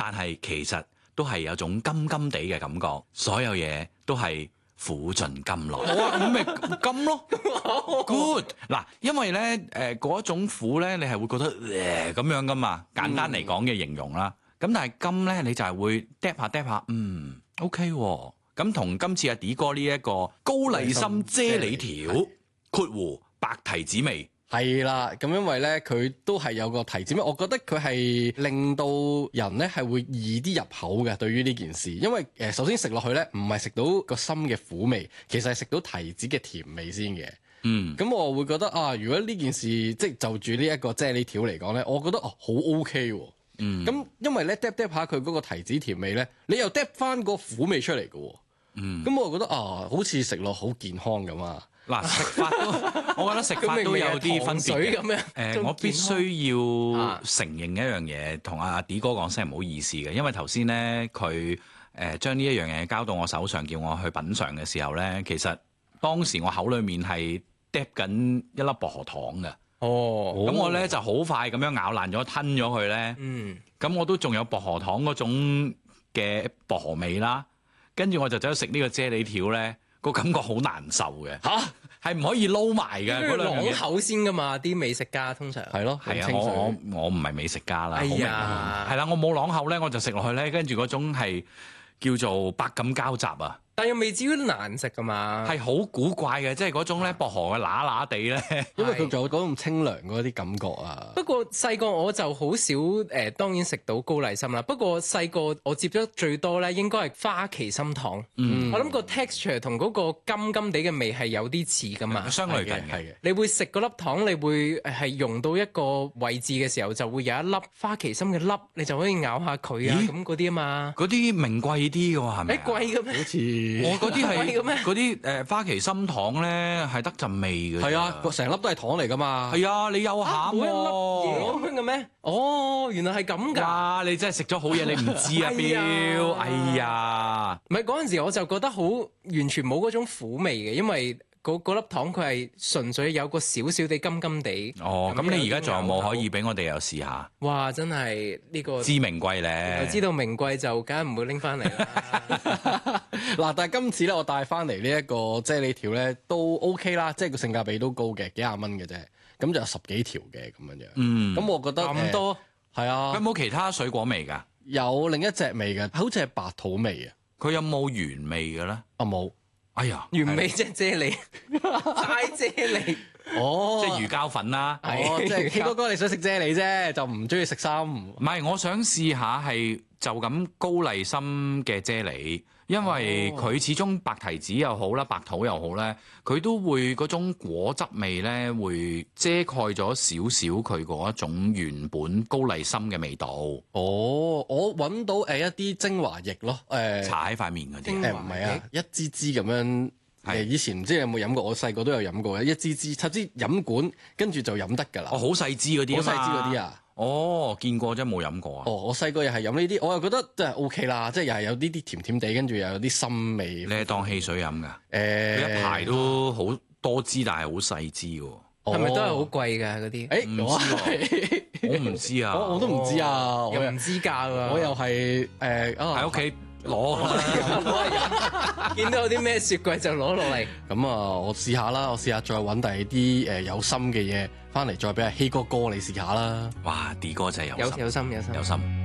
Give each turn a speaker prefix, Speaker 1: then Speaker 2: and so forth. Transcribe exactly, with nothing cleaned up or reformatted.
Speaker 1: 但係其實都係有種甘甘地嘅感覺，所有嘢都係苦盡甘來。好啊，咁咪甘咯。Good 嗱，因為咧誒嗰種苦咧，你係會覺得誒咁、呃、樣噶嘛，簡單嚟講嘅形容啦。咁、嗯、但係甘咧，你就係會嗒下嗒下，嗯 OK 喎。咁同今次阿 D 哥呢一個高麗參啫喱條括弧白提子味。
Speaker 2: 係啦，咁因為咧佢都係有個提子味，我覺得佢係令到人咧係會易啲入口嘅。對於呢件事，因為誒、呃、首先食落去咧唔係食到個參嘅苦味，其實係食到提子嘅甜味先嘅。嗯，咁我會覺得啊，如果呢件事即係就住呢一個啫喱條嚟講咧，我覺得哦好 OK 喎。嗯，咁因為咧嗒嗒下佢嗰個提子甜味咧，你又嗒翻個苦味出嚟嘅。嗯，咁我覺得啊，好似食落好健康咁啊。嗱，食法都，我覺得食法都有啲分別嘅。誒、呃，我必須要承認一樣嘢，同阿 D 哥講聲唔好意思嘅，因為頭先咧佢誒將呢一樣嘢交到我手上，叫我去品嚐嘅時候咧，其實當時我口裡面係嗒緊一粒薄荷糖嘅。哦，咁我咧就好快咁樣咬爛咗吞咗佢咧。嗯，咁我都仲有薄荷糖嗰種嘅薄荷味啦，跟住我就走去食呢個啫喱條咧。個感覺好難受嘅嚇，係唔可以撈埋嘅嗰兩樣嘢。
Speaker 3: 啷口先噶嘛，啲美食家通常
Speaker 2: 係咯，
Speaker 1: 係啊，我我我唔係美食家啦，好明啊，係啦，我冇啷口咧，我就食落去咧，跟住嗰種係叫做百感交集啊。
Speaker 3: 但又未至於難食噶嘛，
Speaker 1: 係好古怪嘅，即係嗰種咧薄荷嘅乸乸地咧，
Speaker 2: 因為佢仲有嗰種清涼嗰啲感覺啊。
Speaker 3: 不過細個我就好少誒、呃，當然食到高麗參啦。不過細個我接咗最多咧，應該係花旗參糖。嗯，我諗個 texture 同嗰個甘甘地嘅味係有啲似噶嘛，
Speaker 1: 相類近嘅。
Speaker 3: 你會食嗰粒糖，你會係溶到一個位置嘅時候，就會有一粒花旗參嘅粒，你就可以咬下佢啊，咁嗰啲啊嘛。
Speaker 1: 嗰啲名貴啲嘅喎，係咪？
Speaker 3: 誒貴嘅咩？
Speaker 2: 好似
Speaker 1: 我嗰啲係嗰啲誒花旗參糖咧，係得陣味嘅。
Speaker 2: 係啊，成粒都係糖嚟噶嘛。
Speaker 1: 係啊，你有餡喎。
Speaker 3: 每一粒嘢咁嘅咩？哦，原來係咁㗎。
Speaker 1: 哇！你真係食咗好嘢，你唔知啊，彪！哎呀，
Speaker 3: 唔係嗰陣時我就覺得好完全冇嗰種苦味嘅，因為嗰粒糖佢係純粹有個少少地甘甘地。
Speaker 1: 哦，咁你而家仲有冇可以俾我哋又試下？
Speaker 3: 哇！真係呢個
Speaker 1: 知名貴咧，
Speaker 3: 我知道名貴就梗係唔會拎翻嚟啦。
Speaker 2: 嗱，但係今次咧，我帶翻嚟呢一個啫喱條咧都 OK 啦，即係個性價比都高嘅，幾廿蚊嘅啫，咁就有十幾條嘅咁樣樣。嗯，咁我覺得
Speaker 3: 咁多
Speaker 2: 係、呃、啊。
Speaker 1: 有冇其他水果味㗎？
Speaker 2: 有另一隻味嘅，好似係白土味啊。
Speaker 1: 佢有冇原味嘅咧？
Speaker 2: 啊冇。
Speaker 1: 哎呀，
Speaker 3: 原味即係啫喱，齋啫喱。
Speaker 2: 哦，
Speaker 1: 即係魚膠粉啦。
Speaker 2: 哦，即係 K 哥哥你想食啫喱啫，就唔中意食參。
Speaker 1: 唔係，我想試下係就咁高麗參嘅啫喱，因為佢始終白提子又好啦，白桃又好咧，佢都會嗰種果汁味咧，會遮蓋咗少少佢嗰一種原本高麗參嘅味道。
Speaker 2: 哦，我揾到誒一啲精華液咯，誒
Speaker 1: 搽喺塊面嗰啲。
Speaker 2: 誒唔係啊，一支支咁樣。誒以前唔知你有冇飲過，我細個都有飲過嘅，一支支，甚至飲管跟住就飲得㗎啦。
Speaker 1: 哦，好細支嗰啲啊嘛，
Speaker 2: 好細支嗰啲啊。
Speaker 1: 哦，見過啫，冇飲過啊。
Speaker 2: 哦，我細個又係飲呢啲，我又覺得真係 O K 啦，即係又係有啲啲甜甜地，跟住又有啲參味。
Speaker 1: 你係當汽水飲㗎？誒、
Speaker 2: 欸，
Speaker 1: 一排都好多支，但係好細支喎。
Speaker 3: 係咪都係好貴㗎嗰啲？
Speaker 2: 誒，
Speaker 1: 唔知我唔知啊，
Speaker 2: 我我都唔知啊，
Speaker 3: 哦、又唔知價㗎。
Speaker 2: 我又係誒
Speaker 1: 喺屋企。攞
Speaker 3: 見到有啲咩雪櫃就攞落嚟。
Speaker 2: 咁啊，我試下啦，我試下再揾第二啲誒有心嘅嘢翻嚟，再俾阿希哥哥你試下啦。
Speaker 1: 哇，D哥真係有
Speaker 3: 有有心有心。
Speaker 1: 有心。